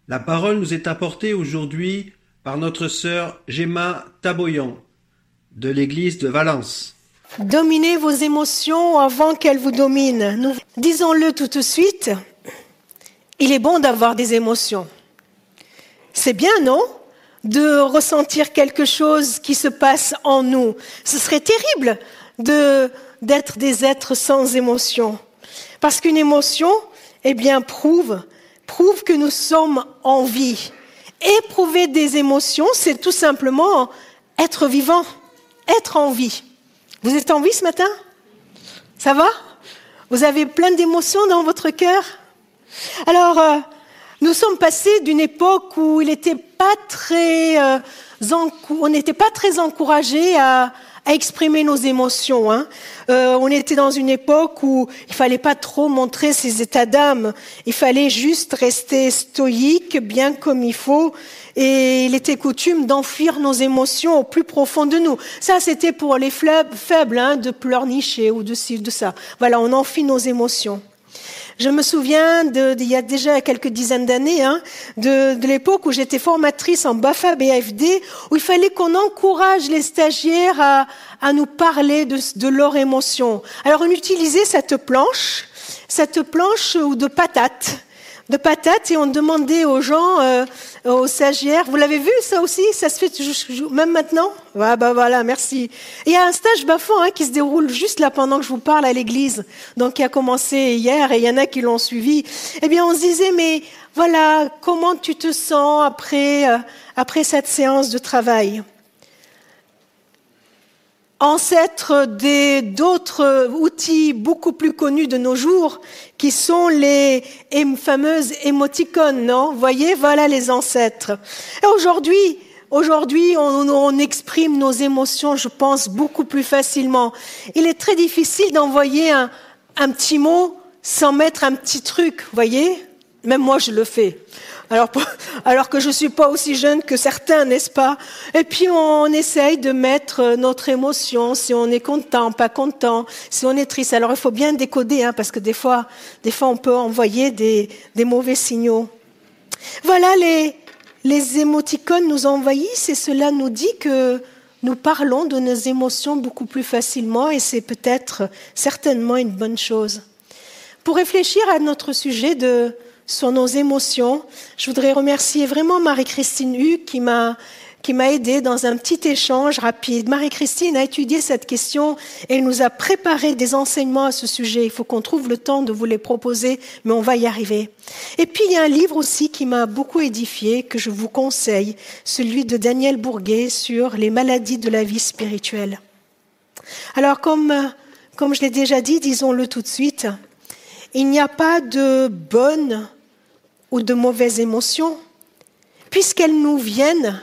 La parole nous est apportée aujourd'hui par notre sœur Gemma Taboyan de l'église de Valence. Dominez vos émotions avant qu'elles vous dominent. Disons-le tout de suite, il est bon d'avoir des émotions. C'est bien, non ? De ressentir quelque chose qui se passe en nous. Ce serait terrible d'être des êtres sans émotion. Parce qu'une émotion, prouve que nous sommes en vie. Éprouver des émotions, c'est tout simplement être vivant, être en vie. Vous êtes en vie ce matin ? Ça va ? Vous avez plein d'émotions dans votre cœur ? Alors, nous sommes passés d'une époque où on n'était pas très encouragés à exprimer nos émotions. On était dans une époque où il fallait pas trop montrer ses états d'âme. Il fallait juste rester stoïque, bien comme il faut. Et il était coutume d'enfuir nos émotions au plus profond de nous. Ça, c'était pour les faibles, de pleurnicher ou de ci, de ça. Voilà, on enfuit nos émotions. Je me souviens il y a déjà quelques dizaines d'années, de l'époque où j'étais formatrice en BAFA-BFD, où il fallait qu'on encourage les stagiaires à nous parler de leurs émotions. Alors on utilisait cette planche ou de patates, et on demandait aux gens, aux stagiaires, vous l'avez vu ça aussi, ça se fait même maintenant ? Ouais, voilà, merci. Il y a un stage BAFA qui se déroule juste là pendant que je vous parle à l'église, donc qui a commencé hier et il y en a qui l'ont suivi. On se disait, mais voilà, comment tu te sens après cette séance de travail ? Ancêtre d'autres outils beaucoup plus connus de nos jours, qui sont les fameuses émoticônes, non ? Vous voyez, voilà les ancêtres. Et aujourd'hui, on exprime nos émotions, je pense, beaucoup plus facilement. Il est très difficile d'envoyer un petit mot sans mettre un petit truc, vous voyez ? Même moi, je le fais. Alors que je suis pas aussi jeune que certains, n'est-ce pas ? Et puis on essaye de mettre notre émotion, si on est content, pas content, si on est triste. Alors il faut bien décoder, parce que des fois on peut envoyer des mauvais signaux. Voilà, les émoticônes nous envahissent et cela nous dit que nous parlons de nos émotions beaucoup plus facilement et c'est peut-être certainement une bonne chose. Pour réfléchir à notre sujet sur nos émotions, je voudrais remercier vraiment Marie-Christine Hugues qui m'a aidée dans un petit échange rapide. Marie-Christine a étudié cette question et elle nous a préparé des enseignements à ce sujet. Il faut qu'on trouve le temps de vous les proposer, mais on va y arriver. Et puis il y a un livre aussi qui m'a beaucoup édifiée, que je vous conseille, celui de Daniel Bourguet sur les maladies de la vie spirituelle. Alors comme je l'ai déjà dit, disons-le tout de suite, il n'y a pas de bonnes ou de mauvaises émotions, puisqu'elles nous viennent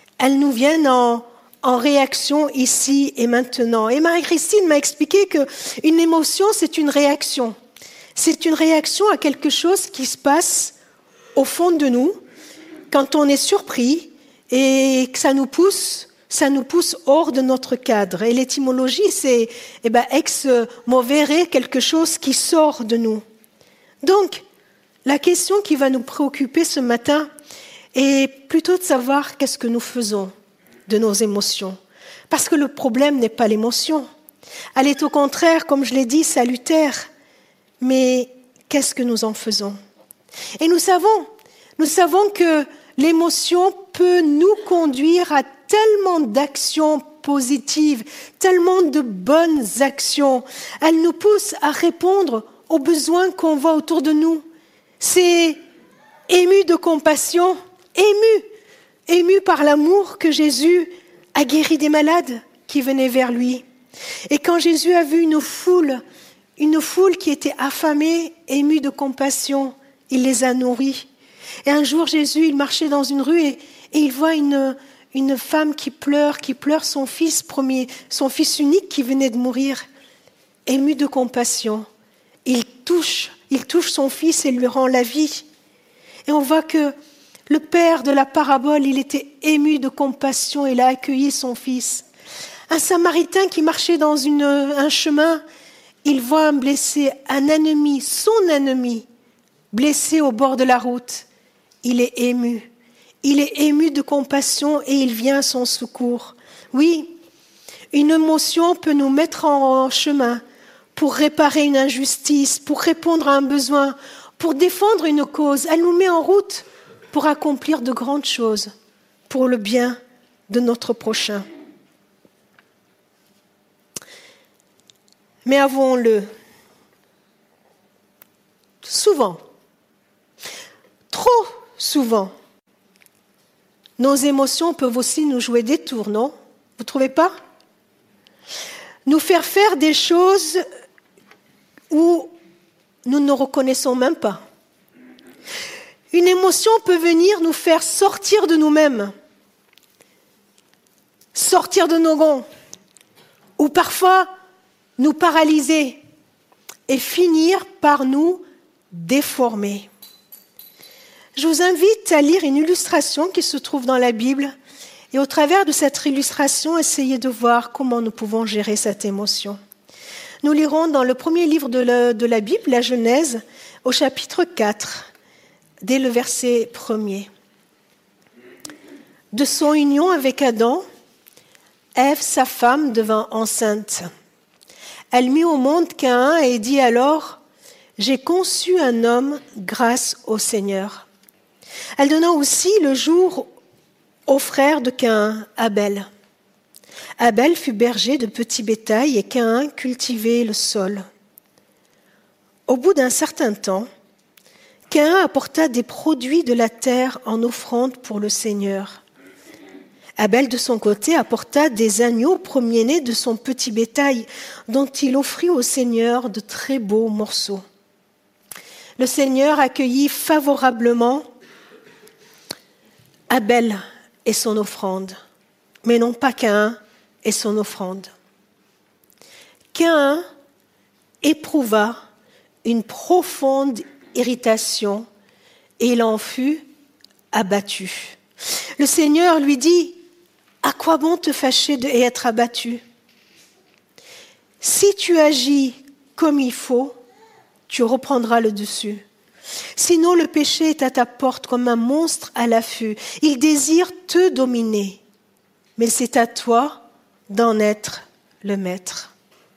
en réaction ici et maintenant. Et Marie-Christine m'a expliqué qu'une émotion, c'est une réaction. C'est une réaction à quelque chose qui se passe au fond de nous, quand on est surpris et que ça nous pousse hors de notre cadre. Et l'étymologie, c'est ex movere, quelque chose qui sort de nous. Donc, la question qui va nous préoccuper ce matin est plutôt de savoir qu'est-ce que nous faisons de nos émotions. Parce que le problème n'est pas l'émotion. Elle est au contraire, comme je l'ai dit, salutaire. Mais qu'est-ce que nous en faisons ? Et nous savons que l'émotion peut nous conduire à tellement d'actions positives, tellement de bonnes actions. Elle nous pousse à répondre aux besoins qu'on voit autour de nous. C'est ému de compassion, ému par l'amour que Jésus a guéri des malades qui venaient vers lui. Et quand Jésus a vu une foule qui était affamée, émue de compassion, il les a nourris. Et un jour, Jésus, il marchait dans une rue et il voit une femme qui pleure son fils unique qui venait de mourir. Ému de compassion, il touche son fils et lui rend la vie. Et on voit que le père de la parabole, il était ému de compassion, il a accueilli son fils. Un Samaritain qui marchait dans un chemin, il voit un ennemi, son ennemi, blessé au bord de la route. il est ému. Il est ému de compassion et il vient à son secours. Oui, une émotion peut nous mettre en chemin pour réparer une injustice, pour répondre à un besoin, pour défendre une cause. Elle nous met en route pour accomplir de grandes choses, pour le bien de notre prochain. Mais avouons-le, souvent, trop souvent, nos émotions peuvent aussi nous jouer des tours, non? Vous ne trouvez pas? Nous faire des choses où nous ne reconnaissons même pas. Une émotion peut venir nous faire sortir de nous-mêmes, sortir de nos gonds, ou parfois nous paralyser et finir par nous déformer. Je vous invite à lire une illustration qui se trouve dans la Bible et au travers de cette illustration, essayez de voir comment nous pouvons gérer cette émotion. Nous lirons dans le premier livre de la Bible, la Genèse, au chapitre 4, dès le verset 1er. De son union avec Adam, Ève, sa femme, devint enceinte. Elle mit au monde Caïn et dit alors « J'ai conçu un homme grâce au Seigneur ». Elle donna aussi le jour au frère de Caïn, Abel. Abel fut berger de petit bétail et Caïn cultivait le sol. Au bout d'un certain temps, Caïn apporta des produits de la terre en offrande pour le Seigneur. Abel, de son côté, apporta des agneaux premiers-nés de son petit bétail, dont il offrit au Seigneur de très beaux morceaux. Le Seigneur accueillit favorablement Abel et son offrande, mais non pas Caïn et son offrande. Caïn éprouva une profonde irritation et il en fut abattu. Le Seigneur lui dit « À quoi bon te fâcher et être abattu? Si tu agis comme il faut, tu reprendras le dessus. Sinon le péché est à ta porte comme un monstre à l'affût. Il désire te dominer, mais c'est à toi d'en être le maître. »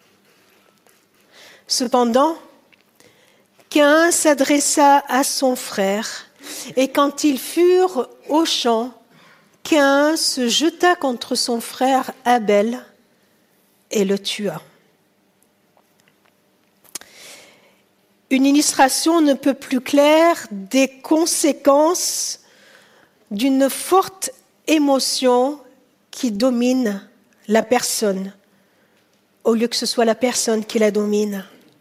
Cependant, Caïn s'adressa à son frère, et quand ils furent au champ, Caïn se jeta contre son frère Abel et le tua. Une illustration ne peut plus claire des conséquences d'une forte émotion qui domine la personne, au lieu que ce soit la personne qui la domine.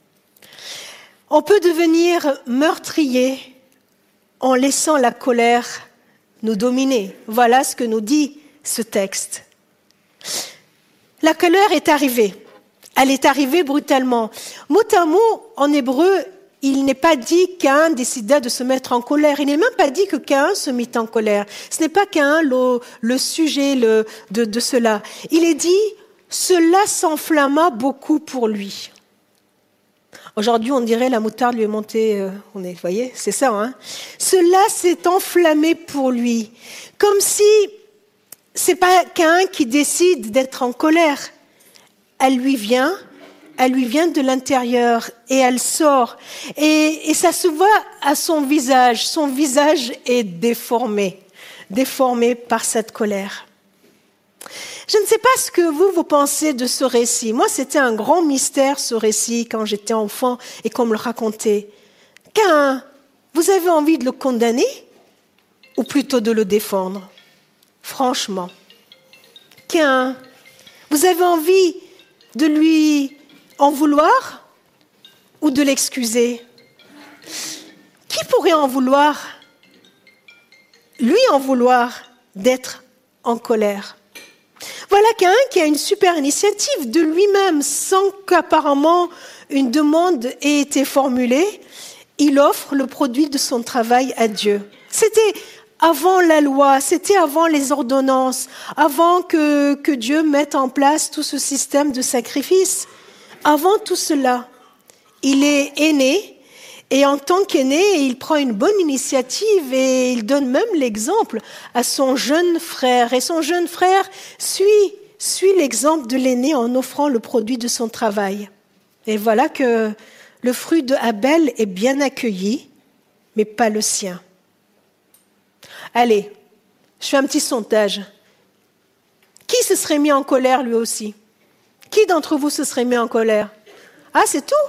On peut devenir meurtrier en laissant la colère nous dominer. Voilà ce que nous dit ce texte. La colère est arrivée. Elle est arrivée brutalement. Mot à mot, en hébreu, il n'est pas dit Caïn décida de se mettre en colère. Il n'est même pas dit que Caïn se mit en colère. Ce n'est pas Caïn le sujet de cela. Il est dit, cela s'enflamma beaucoup pour lui. Aujourd'hui, on dirait la moutarde lui est montée, vous voyez, c'est ça, hein. Cela s'est enflammé pour lui. Comme si c'est pas Caïn qui décide d'être en colère. Elle lui vient de l'intérieur et elle sort. Et ça se voit à son visage. Son visage est déformé par cette colère. Je ne sais pas ce que vous pensez de ce récit. Moi, c'était un grand mystère, ce récit, quand j'étais enfant et qu'on me le racontait. Caïn, vous avez envie de le condamner ou plutôt de le défendre? Franchement. Caïn, vous avez envie de lui en vouloir ou de l'excuser? Qui pourrait en vouloir? Lui en vouloir d'être en colère. Voilà Caïn qui a une super initiative de lui-même, sans qu'apparemment une demande ait été formulée. Il offre le produit de son travail à Dieu. C'était avant la loi, c'était avant les ordonnances, avant que Dieu mette en place tout ce système de sacrifice. Avant tout cela, il est aîné Et en tant qu'aîné, il prend une bonne initiative et il donne même l'exemple à son jeune frère. Et son jeune frère suit l'exemple de l'aîné en offrant le produit de son travail. Et voilà que le fruit de Abel est bien accueilli, mais pas le sien. Allez, je fais un petit sondage. Qui se serait mis en colère lui aussi? Qui d'entre vous se serait mis en colère? Ah, c'est tout?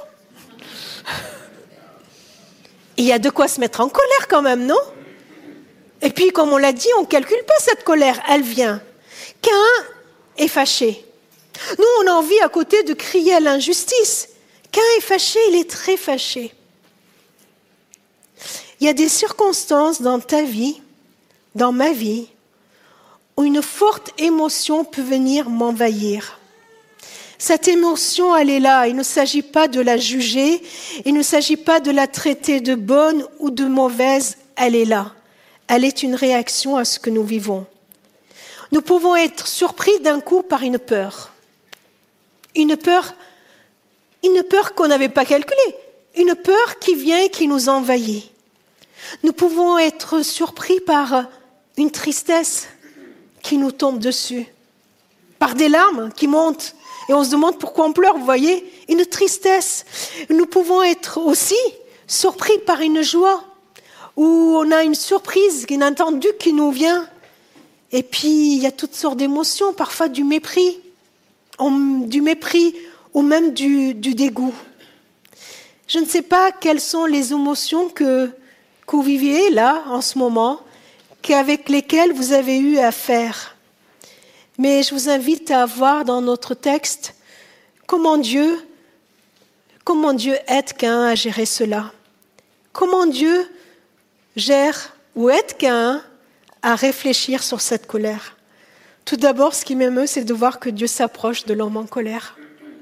Il y a de quoi se mettre en colère quand même, non? Et puis, comme on l'a dit, on ne calcule pas cette colère, elle vient. Caïn est fâché. Nous, on a envie à côté de crier à l'injustice. Caïn est fâché, il est très fâché. Il y a des circonstances dans ta vie, dans ma vie, où une forte émotion peut venir m'envahir. Cette émotion, elle est là. Il ne s'agit pas de la juger, il ne s'agit pas de la traiter de bonne ou de mauvaise, elle est là. Elle est une réaction à ce que nous vivons. Nous pouvons être surpris d'un coup par une peur. Une peur qu'on n'avait pas calculée. Une peur qui vient et qui nous envahit. Nous pouvons être surpris par une tristesse qui nous tombe dessus. Par des larmes qui montent. Et on se demande pourquoi on pleure, vous voyez, une tristesse. Nous pouvons être aussi surpris par une joie, où on a une surprise inattendue qui nous vient. Et puis, il y a toutes sortes d'émotions, parfois du mépris ou même du dégoût. Je ne sais pas quelles sont les émotions que vous vivez là, en ce moment, avec lesquelles vous avez eu à faire. Mais je vous invite à voir dans notre texte comment Dieu aide Caïn à gérer cela. Comment Dieu gère ou aide Caïn à réfléchir sur cette colère. Tout d'abord, ce qui m'émeut, c'est de voir que Dieu s'approche de l'homme en colère.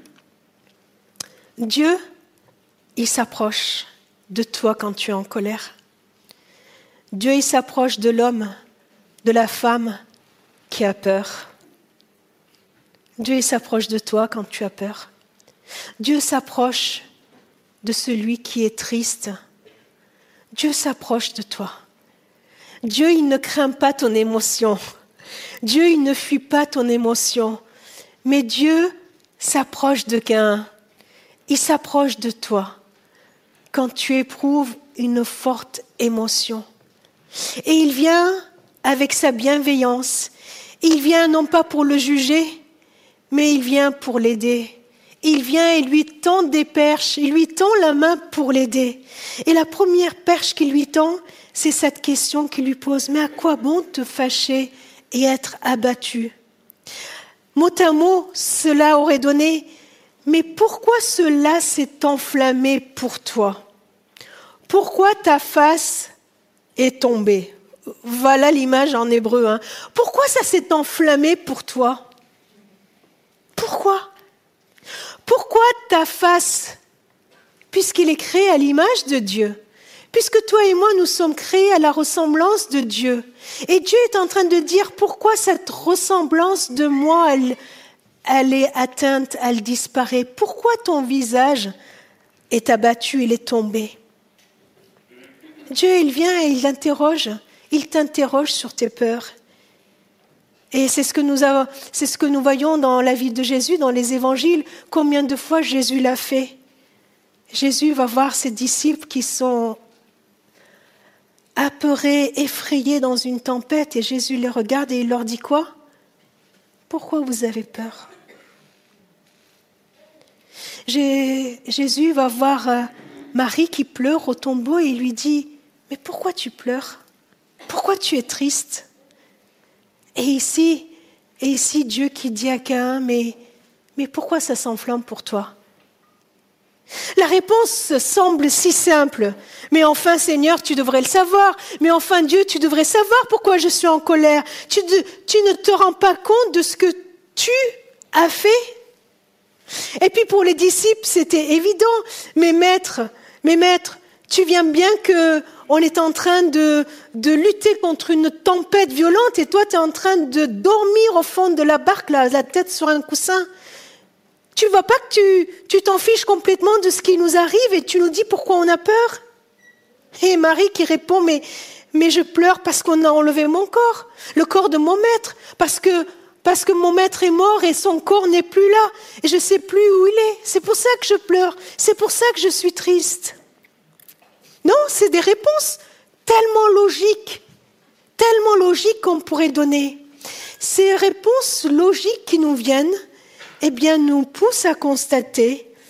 Dieu, il s'approche de toi quand tu es en colère. Dieu, il s'approche de l'homme, de la femme qui a peur. Dieu s'approche de toi quand tu as peur. Dieu s'approche de celui qui est triste. Dieu s'approche de toi. Dieu, il ne craint pas ton émotion. Dieu, il ne fuit pas ton émotion. Mais Dieu s'approche de Caïn. Il s'approche de toi quand tu éprouves une forte émotion. Et il vient avec sa bienveillance. Il vient non pas pour le juger, mais il vient pour l'aider. Il vient et lui tend des perches, il lui tend la main pour l'aider. Et la première perche qu'il lui tend, c'est cette question qu'il lui pose. Mais à quoi bon te fâcher et être abattu? Mot à mot, cela aurait donné, mais pourquoi cela s'est enflammé pour toi? Pourquoi ta face est tombée? Voilà l'image en hébreu. Pourquoi ça s'est enflammé pour toi? Pourquoi? Pourquoi ta face, puisqu'il est créé à l'image de Dieu, puisque toi et moi nous sommes créés à la ressemblance de Dieu, et Dieu est en train de dire pourquoi cette ressemblance de moi, elle est atteinte, elle disparaît. Pourquoi ton visage est abattu, il est tombé? Dieu, il vient et il t'interroge sur tes peurs. Et c'est ce que nous voyons dans la vie de Jésus, dans les évangiles. Combien de fois Jésus l'a fait? Jésus va voir ses disciples qui sont apeurés, effrayés dans une tempête, et Jésus les regarde et il leur dit quoi? Pourquoi vous avez peur? Jésus va voir Marie qui pleure au tombeau et il lui dit, mais pourquoi tu pleures? Pourquoi tu es triste? Et ici, Dieu qui dit à Caïn, mais pourquoi ça s'enflamme pour toi? La réponse semble si simple. Mais enfin, Seigneur, tu devrais le savoir. Mais enfin, Dieu, tu devrais savoir pourquoi je suis en colère. Tu ne te rends pas compte de ce que tu as fait? Et puis pour les disciples, c'était évident. Mais maître, tu viens bien qu'on est en train de lutter contre une tempête violente et toi, tu es en train de dormir au fond de la barque, là, la tête sur un coussin. Tu vois pas que tu t'en fiches complètement de ce qui nous arrive et tu nous dis pourquoi on a peur? Et Marie qui répond, mais je pleure parce qu'on a enlevé mon corps, le corps de mon maître, parce que mon maître est mort et son corps n'est plus là, et je ne sais plus où il est. C'est pour ça que je pleure, c'est pour ça que je suis triste. Non, c'est des réponses tellement logiques qu'on pourrait donner. Ces réponses logiques qui nous viennent, eh bien, nous poussent à constater